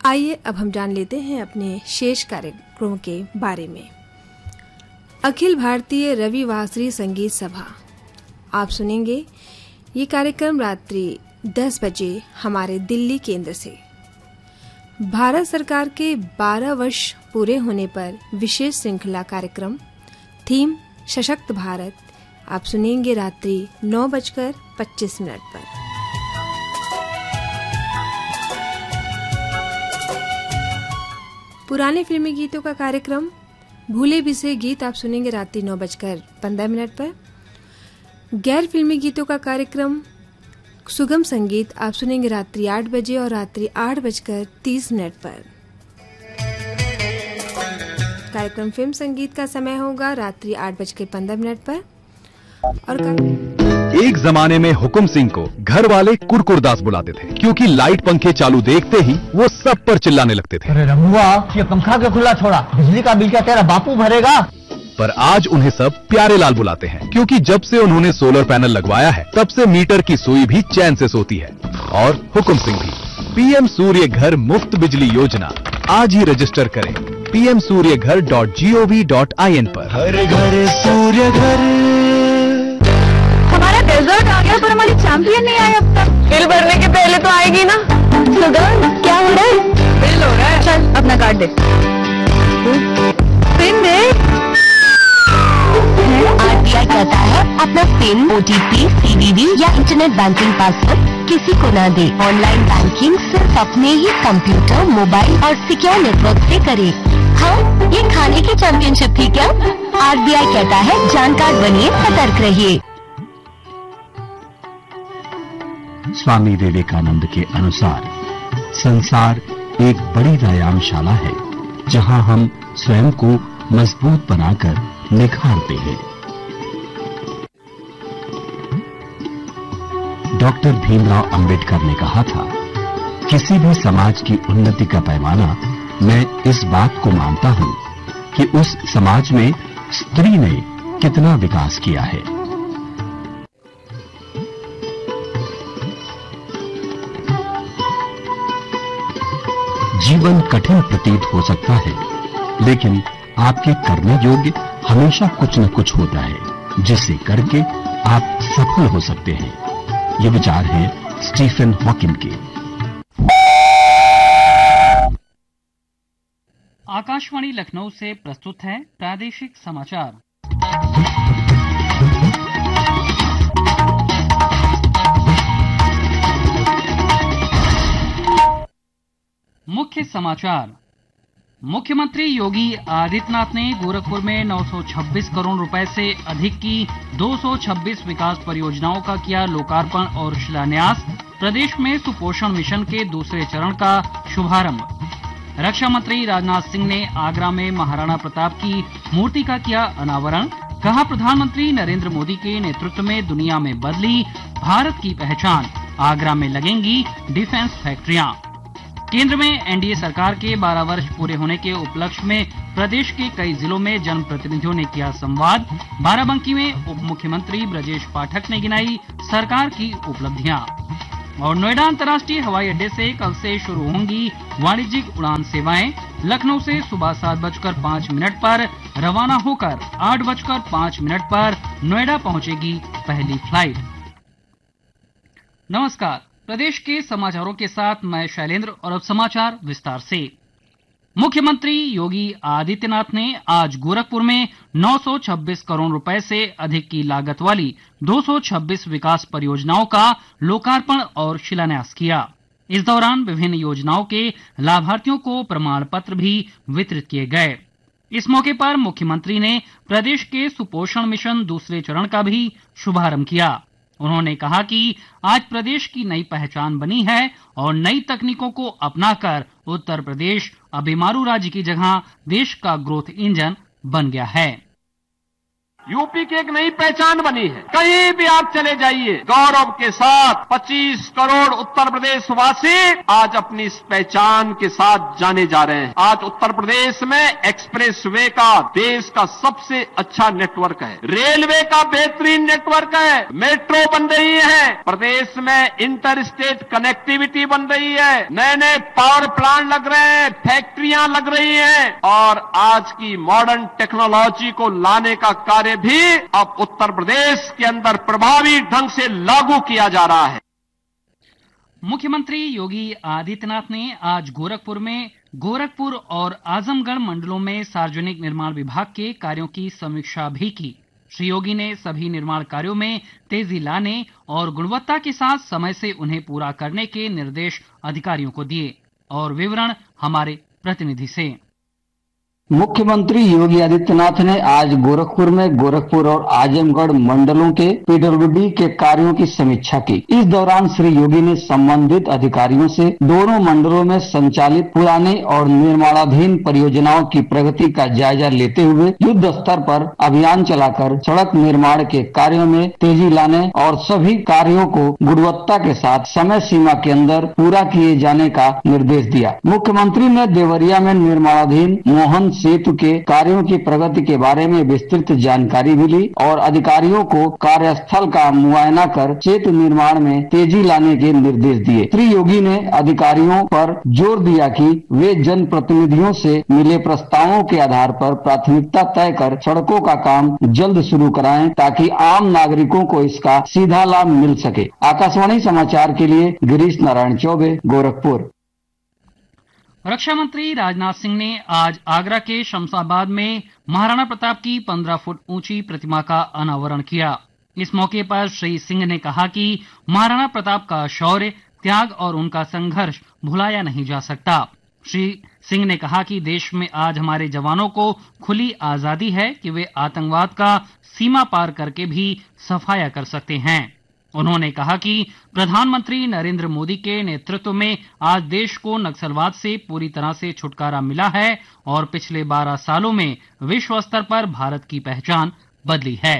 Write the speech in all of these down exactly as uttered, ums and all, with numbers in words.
आइए अब हम जान लेते हैं अपने शेष कार्यक्रमों के बारे में। अखिल भारतीय रविवासरी संगीत सभा, आप सुनेंगे ये कार्यक्रम रात्रि दस बजे हमारे दिल्ली केंद्र से। भारत सरकार के बारह वर्ष पूरे होने पर विशेष श्रृंखला कार्यक्रम थीम सशक्त भारत, आप सुनेंगे रात्रि नौ बजकर पच्चीस मिनट पर। पुराने फिल्मी गीतों का कार्यक्रम भूले बिसरे गीत, आप सुनेंगे रात्रि नौ बजकर पंद्रह मिनट पर। गैर फिल्मी गीतों का कार्यक्रम सुगम संगीत, आप सुनेंगे रात्रि आठ बजे और रात्रि आठ बजकर तीस मिनट पर। कार्यक्रम फिल्म संगीत का समय होगा रात्रि आठ बजकर पंद्रह मिनट पर। और एक जमाने में हुकुम सिंह को घर वाले कुरकुरदास बुलाते थे, क्योंकि लाइट पंखे चालू देखते ही वो सब पर चिल्लाने लगते थे। अरे रमुआ, ये पंखा क्यों खुला छोड़ा? बिजली का बिल क्या तेरा बापू भरेगा? पर आज उन्हें सब प्यारे लाल बुलाते हैं, क्योंकि जब से उन्होंने सोलर पैनल लगवाया है तब से मीटर की सुई भी चैन से सोती है। और हुकुम सिंह भी। पीएम सूर्य घर मुफ्त बिजली योजना, आज ही रजिस्टर करें पी एम सूर्य घर dot G O V dot I N पर। हर घर सूर्य घर। हमारा डेजर्ट आ गया पर हमारी चैंपियन नहीं आई अब तक। बिल भरने के पहले तो आएगी ना। सुगंध, क्या हो रहा है? बिल हो रहा है। चल अपना कार्ड दे। पिन दे। आरटीआई कहता है अपना पिन, ओटीपी, सीवीवी या इंटरनेट बैंकिंग पासवर्ड किसी को ना दे। ऑनलाइन बैंकिंग सिर्फ अपने ही कंप्यूटर, मोबाइल और सिक्योर नेटवर्क से करे। हाँ, ये खाने की चैंपियनशिप थी क्या? आरबीआई कहता है जानकार बनिए, सतर्क रहिए। स्वामी विवेकानंद के अनुसार संसार एक बड़ी व्यायामशाला है, जहां हम स्वयं को मजबूत बनाकर निखारते हैं। डॉक्टर भीमराव अंबेडकर ने कहा था, किसी भी समाज की उन्नति का पैमाना मैं इस बात को मानता हूं कि उस समाज में स्त्री ने कितना विकास किया है। जीवन कठिन प्रतीत हो सकता है, लेकिन आपके करने योग्य हमेशा कुछ न कुछ होता है, जिसे करके आप सफल हो सकते हैं। ये विचार है स्टीफन हॉकिंग के। आकाशवाणी लखनऊ से प्रस्तुत है प्रादेशिक समाचार। मुख्य समाचार। मुख्यमंत्री योगी आदित्यनाथ ने गोरखपुर में नौ सौ छब्बीस करोड़ रुपए से अधिक की दो सौ छब्बीस विकास परियोजनाओं का किया लोकार्पण और शिलान्यास। प्रदेश में सुपोषण मिशन के दूसरे चरण का शुभारंभ। रक्षा मंत्री राजनाथ सिंह ने आगरा में महाराणा प्रताप की मूर्ति का किया अनावरण। कहा, प्रधानमंत्री नरेंद्र मोदी के नेतृत्व में दुनिया में बदली भारत की पहचान, आगरा में लगेंगी डिफेंस फैक्ट्रियां। केंद्र में एनडीए सरकार के बारह वर्ष पूरे होने के उपलक्ष्य में प्रदेश के कई जिलों में जनप्रतिनिधियों ने किया संवाद। बाराबंकी में उप मुख्यमंत्री ब्रजेश पाठक ने गिनाई सरकार की उपलब्धियां। और नोएडा अंतर्राष्ट्रीय हवाई अड्डे से कल से शुरू होंगी वाणिज्यिक उड़ान सेवाएं। लखनऊ से सुबह सात बजकर पाँच मिनट पर रवाना होकर आठ बजकर पाँच मिनट पर नोएडा पहुंचेगी पहली फ्लाइट। नमस्कार, प्रदेश के समाचारों के साथ मैं शैलेंद्र और अब समाचार विस्तार से। मुख्यमंत्री योगी आदित्यनाथ ने आज गोरखपुर में नौ सौ छब्बीस करोड़ रुपए से अधिक की लागत वाली दो सौ छब्बीस विकास परियोजनाओं का लोकार्पण और शिलान्यास किया। इस दौरान विभिन्न योजनाओं के लाभार्थियों को प्रमाण पत्र भी वितरित किए गए। इस मौके पर मुख्यमंत्री ने प्रदेश के सुपोषण मिशन दूसरे चरण का भी शुभारंभ किया। उन्होंने कहा कि आज प्रदेश की नई पहचान बनी है और नई तकनीकों को अपनाकर उत्तर प्रदेश अभिमारू राज्य की जगह देश का ग्रोथ इंजन बन गया है। यूपी की एक नई पहचान बनी है। कहीं भी आप चले जाइए, गौरव के साथ पच्चीस करोड़ उत्तर प्रदेश वासी आज अपनी इस पहचान के साथ जाने जा रहे हैं। आज उत्तर प्रदेश में एक्सप्रेस वे का देश का सबसे अच्छा नेटवर्क है, रेलवे का बेहतरीन नेटवर्क है, मेट्रो बन रही है, प्रदेश में इंटर स्टेट कनेक्टिविटी बन रही है, नए नए पावर प्लांट लग रहे हैं, फैक्ट्रियां लग रही हैं और आज की मॉडर्न टेक्नोलॉजी को लाने का कार्य भी अब उत्तर प्रदेश के अंदर प्रभावी ढंग से लागू किया जा रहा है। मुख्यमंत्री योगी आदित्यनाथ ने आज गोरखपुर में गोरखपुर और आजमगढ़ मंडलों में सार्वजनिक निर्माण विभाग के कार्यों की समीक्षा भी की। श्री योगी ने सभी निर्माण कार्यों में तेजी लाने और गुणवत्ता के साथ समय से उन्हें पूरा करने के निर्देश अधिकारियों को दिए। और विवरण हमारे प्रतिनिधि से। मुख्यमंत्री योगी आदित्यनाथ ने आज गोरखपुर में गोरखपुर और आजमगढ़ मंडलों के पीडब्ल्यूडी के कार्यों की समीक्षा की। इस दौरान श्री योगी ने संबंधित अधिकारियों से दोनों मंडलों में संचालित पुराने और निर्माणाधीन परियोजनाओं की प्रगति का जायजा लेते हुए युद्ध स्तर पर अभियान चलाकर सड़क निर्माण के कार्यों में तेजी लाने और सभी कार्यों को गुणवत्ता के साथ समय सीमा के अंदर पूरा किए जाने का निर्देश दिया। मुख्यमंत्री ने देवरिया में निर्माणाधीन मोहन सेतु के कार्यों की प्रगति के बारे में विस्तृत जानकारी भी ली और अधिकारियों को कार्यस्थल का मुआयना कर सेतु निर्माण में तेजी लाने के निर्देश दिए। श्री योगी ने अधिकारियों पर जोर दिया कि वे जनप्रतिनिधियों से मिले प्रस्तावों के आधार पर प्राथमिकता तय कर सड़कों का काम जल्द शुरू कराएं ताकि आम नागरिकों को इसका सीधा लाभ मिल सके। आकाशवाणी समाचार के लिए गिरीश नारायण चौबे, गोरखपुर। रक्षा मंत्री राजनाथ सिंह ने आज आगरा के शमशाबाद में महाराणा प्रताप की पंद्रह फुट ऊंची प्रतिमा का अनावरण किया। इस मौके पर श्री सिंह ने कहा कि महाराणा प्रताप का शौर्य, त्याग और उनका संघर्ष भुलाया नहीं जा सकता। श्री सिंह ने कहा कि देश में आज हमारे जवानों को खुली आजादी है कि वे आतंकवाद का सीमा पार करके भी सफाया कर सकते हैं। उन्होंने कहा कि प्रधानमंत्री नरेंद्र मोदी के नेतृत्व में आज देश को नक्सलवाद से पूरी तरह से छुटकारा मिला है और पिछले बारह सालों में विश्व स्तर पर भारत की पहचान बदली है।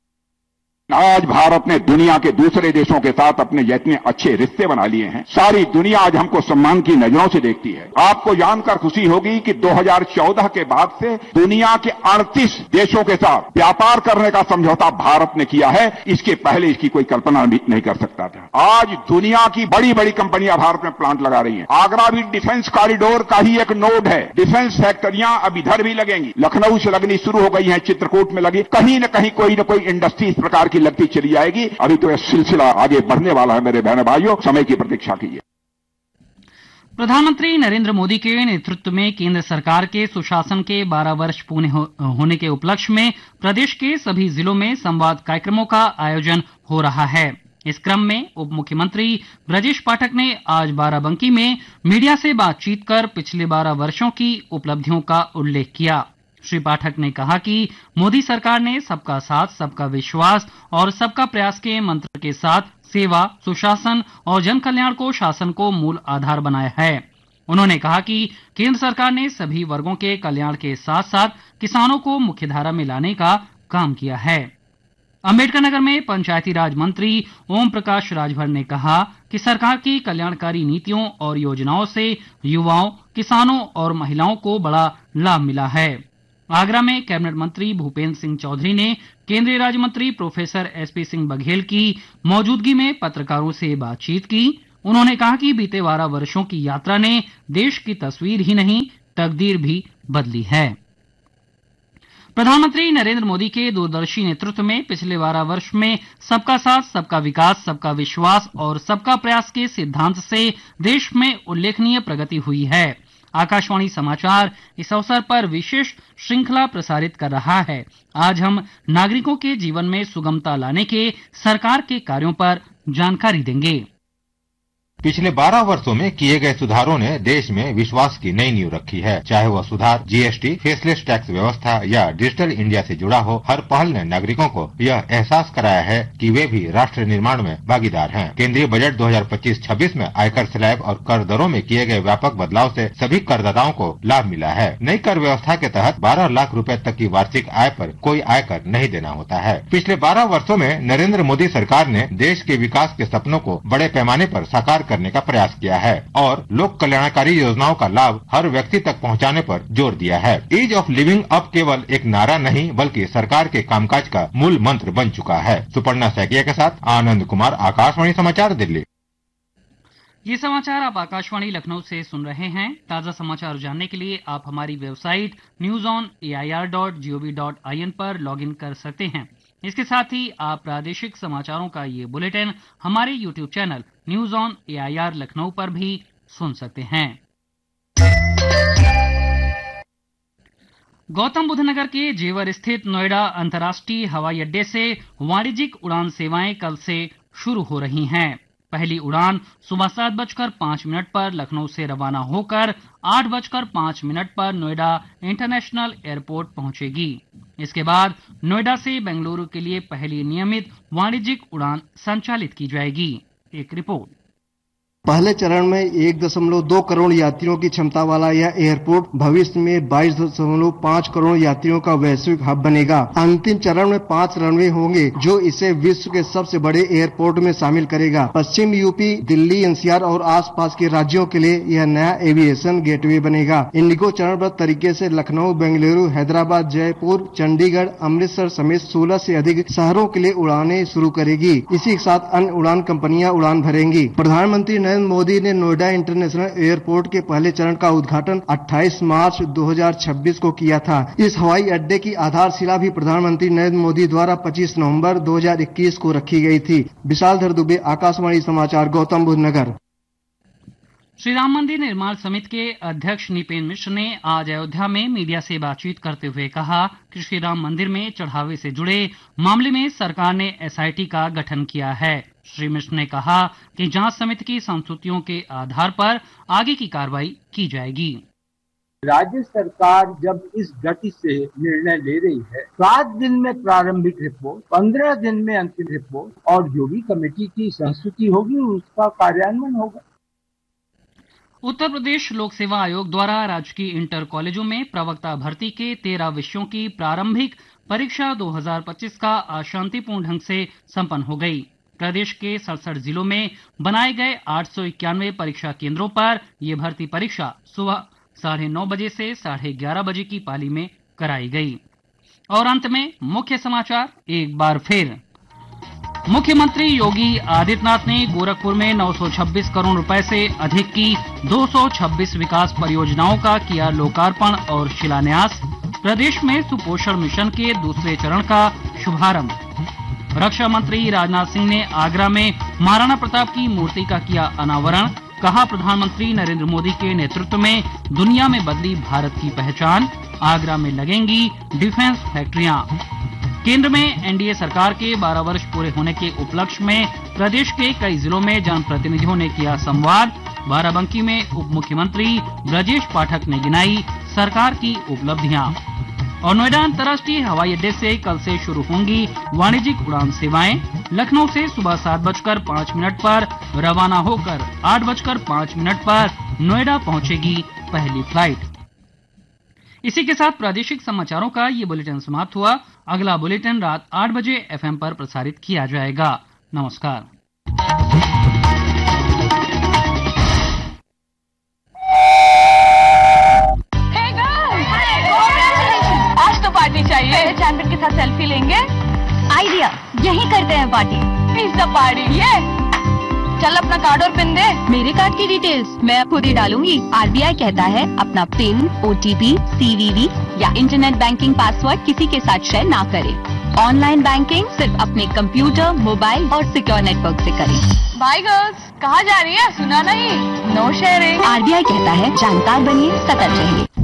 आज भारत ने दुनिया के दूसरे देशों के साथ अपने जितने अच्छे रिश्ते बना लिए हैं, सारी दुनिया आज हमको सम्मान की नजरों से देखती है। आपको जानकर खुशी होगी कि दो हज़ार चौदह के बाद से दुनिया के अड़तीस देशों के साथ व्यापार करने का समझौता भारत ने किया है। इसके पहले इसकी कोई कल्पना भी नहीं कर सकता था। आज दुनिया की बड़ी बड़ी कंपनियां भारत में प्लांट लगा रही हैं। आगरा भी डिफेंस कॉरिडोर का ही एक नोड है। डिफेंस फैक्ट्रियां अब इधर भी लगेंगी, लखनऊ से लगनी शुरू हो गई है, चित्रकूट में लगी, कहीं न कहीं कोई न कोई इंडस्ट्री इस प्रकार की लगती चली जाएगी। अभी तो यह सिलसिला आगे बढ़ने वाला है। मेरे बहनों भाइयों, समय की प्रतीक्षा कीजिए। प्रधानमंत्री नरेंद्र मोदी के नेतृत्व में केंद्र सरकार के सुशासन के बारह वर्ष पूरे हो, होने के उपलक्ष्य में प्रदेश के सभी जिलों में संवाद कार्यक्रमों का आयोजन हो रहा है। इस क्रम में उप मुख्यमंत्री ब्रजेश पाठक ने आज बाराबंकी में मीडिया से बातचीत कर पिछले बारह वर्षों की उपलब्धियों का उल्लेख किया। श्री पाठक ने कहा कि मोदी सरकार ने सबका साथ, सबका विश्वास और सबका प्रयास के मंत्र के साथ सेवा, सुशासन और जन कल्याण को शासन को मूल आधार बनाया है। उन्होंने कहा कि केंद्र सरकार ने सभी वर्गों के कल्याण के साथ साथ किसानों को मुख्यधारा में लाने का काम किया है। अम्बेडकर नगर में पंचायती राज मंत्री ओम प्रकाश राजभर ने कहा कि सरकार की कल्याणकारी नीतियों और योजनाओं से युवाओं, किसानों और महिलाओं को बड़ा लाभ मिला है। आगरा में कैबिनेट मंत्री भूपेंद्र सिंह चौधरी ने केंद्रीय राज्य मंत्री प्रोफेसर एसपी सिंह बघेल की मौजूदगी में पत्रकारों से बातचीत की। उन्होंने कहा कि बीते बारह वर्षों की यात्रा ने देश की तस्वीर ही नहीं, तकदीर भी बदली है। प्रधानमंत्री नरेंद्र मोदी के दूरदर्शी नेतृत्व में पिछले बारह वर्ष में सबका साथ, सबका विकास, सबका विश्वास और सबका प्रयास के सिद्धांत से देश में उल्लेखनीय प्रगति हुई है। आकाशवाणी समाचार इस अवसर पर विशेष श्रृंखला प्रसारित कर रहा है। आज हम नागरिकों के जीवन में सुगमता लाने के सरकार के कार्यों पर जानकारी देंगे। पिछले बारह वर्षों में किए गए सुधारों ने देश में विश्वास की नई नींव रखी है। चाहे वह सुधार जीएसटी, फेसलेस टैक्स व्यवस्था या डिजिटल इंडिया से जुड़ा हो, हर पहल ने नागरिकों को यह एहसास कराया है कि वे भी राष्ट्र निर्माण में भागीदार हैं। केंद्रीय बजट दो हजार पच्चीस छब्बीस में आयकर स्लैब और कर दरों में किए गए व्यापक बदलाव से सभी करदाताओं को लाभ मिला है। नई कर व्यवस्था के तहत बारह लाख रूपये तक की वार्षिक आय पर कोई आयकर नहीं देना होता है। पिछले बारह वर्षों में नरेंद्र मोदी सरकार ने देश के विकास के सपनों को बड़े पैमाने पर साकार करने का प्रयास किया है और लोक कल्याणकारी योजनाओं का लाभ हर व्यक्ति तक पहुंचाने पर जोर दिया है। ईज ऑफ लिविंग अब केवल एक नारा नहीं बल्कि सरकार के कामकाज का मूल मंत्र बन चुका है। सुपर्णा सैकिया के साथ आनंद कुमार, आकाशवाणी समाचार, दिल्ली। ये समाचार आप आकाशवाणी लखनऊ से सुन रहे हैं। ताजा समाचार जानने के लिए आप हमारी website news on A I R dot G O V dot I N पर लॉग इन कर सकते हैं। इसके साथ ही आप प्रादेशिक समाचारों का ये बुलेटिन हमारे YouTube channel news on A I R Lucknow पर भी सुन सकते हैं। गौतम बुद्ध नगर के जेवर स्थित नोएडा अंतर्राष्ट्रीय हवाई अड्डे से वाणिज्यिक उड़ान सेवाएं कल से शुरू हो रही हैं। पहली उड़ान सुबह सात बजकर पांच मिनट पर लखनऊ से रवाना होकर आठ बजकर पांच मिनट पर नोएडा इंटरनेशनल एयरपोर्ट पहुंचेगी। इसके बाद नोएडा से बेंगलुरु के लिए पहली नियमित वाणिज्यिक उड़ान संचालित की जाएगी। एक रिपोर्ट। पहले चरण में एक दशमलव दो करोड़ यात्रियों की क्षमता वाला यह एयरपोर्ट भविष्य में बाईस दशमलव पाँच करोड़ यात्रियों का वैश्विक हब बनेगा। अंतिम चरण में पांच रनवे होंगे जो इसे विश्व के सबसे बड़े एयरपोर्ट में शामिल करेगा। पश्चिम यूपी, दिल्ली, एनसीआर और आसपास के राज्यों के लिए यह नया एविएशन गेटवे बनेगा। इंडिगो चरणबद्ध तरीके से लखनऊ, बेंगलुरु, हैदराबाद, जयपुर, चंडीगढ़, अमृतसर समेत सोलह से अधिक शहरों के लिए उड़ानें शुरू करेगी। इसी के साथ अन्य उड़ान कंपनियां उड़ान भरेंगी। प्रधानमंत्री नरेंद्र मोदी ने नोएडा इंटरनेशनल एयरपोर्ट के पहले चरण का उद्घाटन अट्ठाईस मार्च दो हजार छब्बीस को किया था। इस हवाई अड्डे की आधारशिला भी प्रधानमंत्री नरेंद्र मोदी द्वारा पच्चीस नवंबर दो हजार इक्कीस को रखी गई थी। विशालधर दुबे, आकाशवाणी समाचार, गौतम बुद्ध नगर। श्री राम मंदिर निर्माण समिति के अध्यक्ष नृपेंद्र मिश्र ने आज अयोध्या में मीडिया से बातचीत करते हुए कहा कि श्री राम मंदिर में चढ़ावे से जुड़े मामले में सरकार ने एस आई टी का गठन किया है। श्री मिश्र ने कहा कि जांच समिति की संस्तुतियों के आधार पर आगे की कार्रवाई की जाएगी। राज्य सरकार जब इस गति से निर्णय ले रही है, सात दिन में प्रारंभिक रिपोर्ट, पंद्रह दिन में अंतिम रिपोर्ट और जो भी कमेटी की संस्तुति होगी उसका कार्यान्वयन होगा। उत्तर प्रदेश लोक सेवा आयोग द्वारा राजकीय इंटर कॉलेजों में प्रवक्ता भर्ती के तेरह विषयों की प्रारंभिक परीक्षा दो हजार पच्चीस का आज शांतिपूर्ण ढंग से संपन्न हो गई। प्रदेश के सड़सठ जिलों में बनाए गए आठ सौ इक्यानवे परीक्षा केंद्रों पर ये भर्ती परीक्षा सुबह साढ़े नौ बजे से साढ़े ग्यारह बजे की पाली में कराई गई। और अंत में मुख्य समाचार एक बार फिर। मुख्यमंत्री योगी आदित्यनाथ ने गोरखपुर में नौ सौ छब्बीस करोड़ रुपए से अधिक की दो सौ छब्बीस विकास परियोजनाओं का किया लोकार्पण और शिलान्यास। प्रदेश में सुपोषण मिशन के दूसरे चरण का शुभारंभ। रक्षा मंत्री राजनाथ सिंह ने आगरा में महाराणा प्रताप की मूर्ति का किया अनावरण। कहा, प्रधानमंत्री नरेंद्र मोदी के नेतृत्व में दुनिया में बदली भारत की पहचान। आगरा में लगेंगी डिफेंस फैक्ट्रियां। केंद्र में एन डी ए सरकार के बारह वर्ष पूरे होने के उपलक्ष्य में प्रदेश के कई जिलों में जनप्रतिनिधियों ने किया संवाद। बाराबंकी में उप मुख्यमंत्री ब्रजेश पाठक ने गिनाई सरकार की उपलब्धियां। और नोएडा अंतर्राष्ट्रीय हवाई अड्डे से कल से शुरू होंगी वाणिज्यिक उड़ान सेवाएं। लखनऊ से सुबह सात बजकर पांच मिनट पर रवाना होकर आठ बजकर पांच मिनट पर नोएडा पहुंचेगी पहली फ्लाइट। इसी के साथ प्रादेशिक समाचारों का ये बुलेटिन समाप्त हुआ। अगला बुलेटिन रात आठ बजे एफ एम पर प्रसारित किया जाएगा। नमस्कार। आज तो पार्टी चाहिए। चैंपियन के साथ सेल्फी लेंगे। आइडिया, यही करते हैं पार्टी। Pizza party. ये चल अपना कार्ड और पिन दे। मेरे कार्ड की डिटेल्स मैं खुद ही डालूंगी। आर बी आई कहता है अपना pin, O T P, C we we या इंटरनेट बैंकिंग पासवर्ड किसी के साथ शेयर ना करें। ऑनलाइन बैंकिंग सिर्फ अपने कंप्यूटर, मोबाइल और सिक्योर नेटवर्क से करें। बाय गर्ल्स, कहाँ जा रही है? सुना नहीं। No sharing. R B I कहता है जानकार बनिए, सतर्क रहिए।